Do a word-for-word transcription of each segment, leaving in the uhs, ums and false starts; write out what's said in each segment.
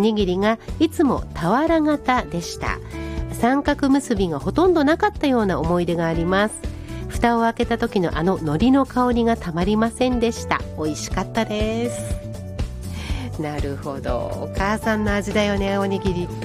にぎりがいつも俵型でした。三角結びがほとんどなかったような思い出があります。蓋を開けた時のあの海苔の香りがたまりませんでした。美味しかったです。なるほど、お母さんの味だよね、おにぎりって。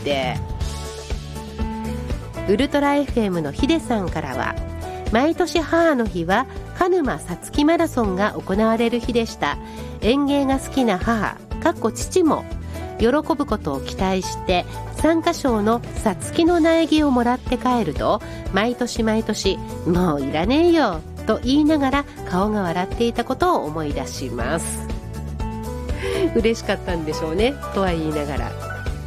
ウルトラ エフエム のヒデさんからは、毎年母の日は鹿沼さつきマラソンが行われる日でした。園芸が好きな母かっこ父も喜ぶことを期待して参加賞のさつきの苗木をもらって帰ると、毎年毎年もういらねえよと言いながら顔が笑っていたことを思い出します。嬉しかったんでしょうね、とは言いながら。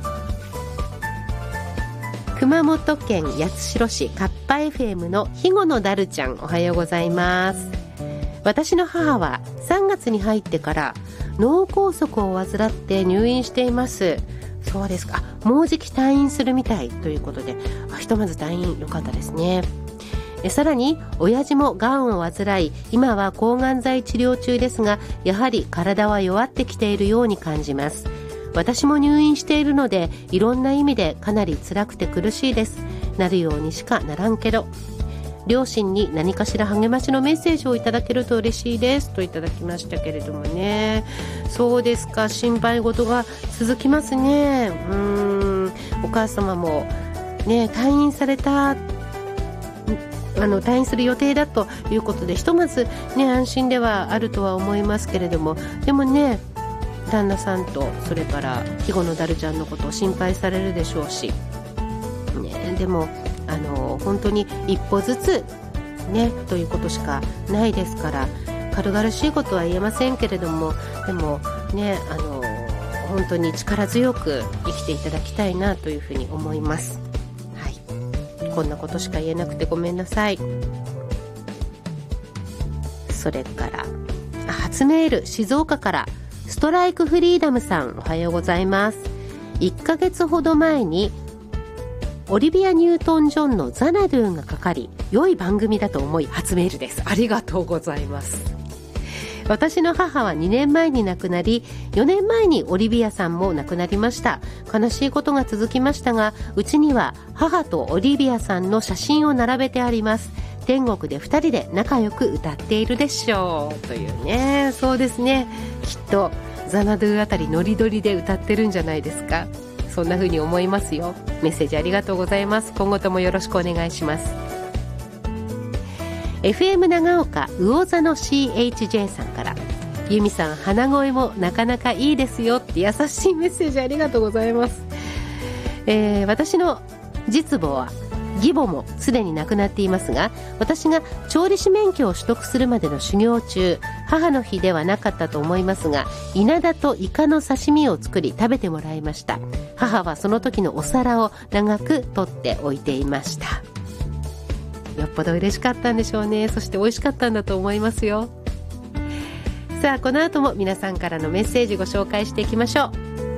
熊本県八代市カッパ エフエム のひごのだるちゃん、おはようございます。私の母はさんがつに入ってから脳梗塞を患って入院しています。そうですか、もうじき退院するみたいということで、あ、ひとまず退院よかったですね。えさらに親父もがんを患い、今は抗がん剤治療中ですが、やはり体は弱ってきているように感じます。私も入院しているので、いろんな意味でかなり辛くて苦しいです。なるようにしかならんけど、両親に何かしら励ましのメッセージをいただけると嬉しいですといただきましたけれどもね。そうですか、心配事が続きますね。うーん、お母様もね、退院されたあの退院する予定だということで、ひとまずね、安心ではあるとは思いますけれども、でもね、旦那さんとそれからひごのだるちゃんのことを心配されるでしょうし、ね、でもあの本当に一歩ずつねということしかないですから、軽々しいことは言えませんけれども、でもね、あの本当に力強く生きていただきたいなというふうに思います。はい、こんなことしか言えなくてごめんなさい。それから初メール、静岡からストライクフリーダムさん、おはようございます。いっかげつほど前にオリビア・ニュートン・ジョンのザナドゥがかかり、良い番組だと思い初メールです。ありがとうございます。私の母はにねんまえに亡くなり、よねんまえにオリビアさんも亡くなりました。悲しいことが続きましたが、うちには母とオリビアさんの写真を並べてあります。天国でふたりで仲良く歌っているでしょうというね。そうですね、きっとザナドゥあたりノリノリで歌ってるんじゃないですか。そんな風に思いますよ。メッセージありがとうございます。今後ともよろしくお願いします。 エフエム 長岡魚座の シーエイチジェー さんから、由美さん鼻声もなかなかいいですよって優しいメッセージありがとうございます。えー、私の実母は義母もすでに亡くなっていますが、私が調理師免許を取得するまでの修行中、母の日ではなかったと思いますが、稲田とイカの刺身を作り食べてもらいました。母はその時のお皿を長く取っておいていました。よっぽど嬉しかったんでしょうね。そして美味しかったんだと思いますよ。さあ、この後も皆さんからのメッセージご紹介していきましょう。